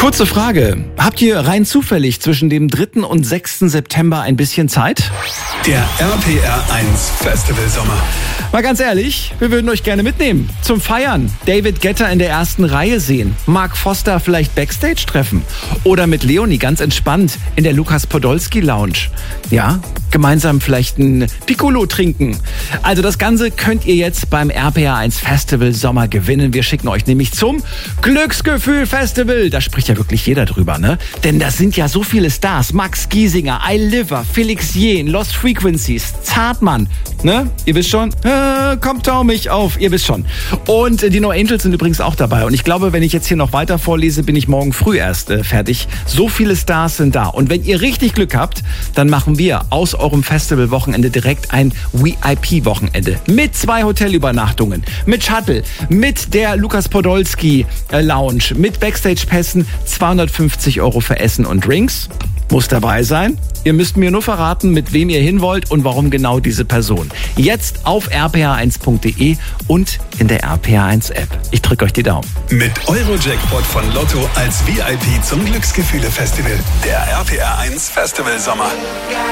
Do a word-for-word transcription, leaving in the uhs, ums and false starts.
Kurze Frage. Habt ihr rein zufällig zwischen dem dritten und sechsten September ein bisschen Zeit? Der R P R eins Festival Sommer. Mal ganz ehrlich, wir würden euch gerne mitnehmen. Zum Feiern. David Guetta in der ersten Reihe sehen. Mark Foster vielleicht Backstage treffen. Oder mit Leonie ganz entspannt in der Lukas Podolski Lounge. Ja, gemeinsam vielleicht ein Piccolo trinken. Also das Ganze könnt ihr jetzt beim R P R eins Festival Sommer gewinnen. Wir schicken euch nämlich zum Glücksgefühl Festival. Da spricht ja wirklich jeder drüber, ne? Denn das sind ja so viele Stars. Max Giesinger, iLiver, Felix Jähn, Lost Frequencies, Zartmann, ne? Ihr wisst schon, äh, kommt tau mich auf, ihr wisst schon. Und äh, die No Angels sind übrigens auch dabei. Und ich glaube, wenn ich jetzt hier noch weiter vorlese, bin ich morgen früh erst äh, fertig. So viele Stars sind da. Und wenn ihr richtig Glück habt, dann machen wir aus eurem Festivalwochenende direkt ein V I P-Wochenende. Mit zwei Hotelübernachtungen, mit Shuttle, mit der Lukas Podolski äh, Lounge, mit Backstage-Pässen, zweihundertfünfzig Euro für Essen und Drinks. Muss dabei sein. Ihr müsst mir nur verraten, mit wem ihr hin wollt und warum genau diese Person. Jetzt auf r p r eins punkt d e und in der R P R eins App. Ich drücke euch die Daumen. Mit Eurojackpot von Lotto als V I P zum Glücksgefühle Festival. Der R P R eins Festival Sommer.